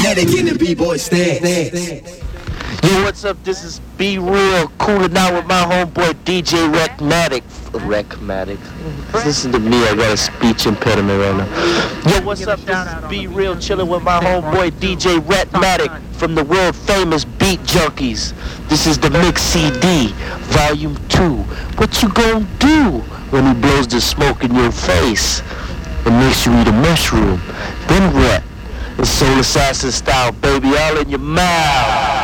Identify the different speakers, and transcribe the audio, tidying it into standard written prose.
Speaker 1: in the B-boy stand.
Speaker 2: Yo, what's up? This is Be Real, cooling out with my homeboy DJ Wreckmatic. Listen to me, I got a speech impediment right now. Yo, what's up? This is Be Real, chilling with my homeboy DJ Wreckmatic from the world famous Beat Junkies. This is the Mix CD, Volume 2. What you gonna do when he blows the smoke in your face and makes you eat a mushroom? Then what? It's Soul Assassin style, baby, all in your mouth.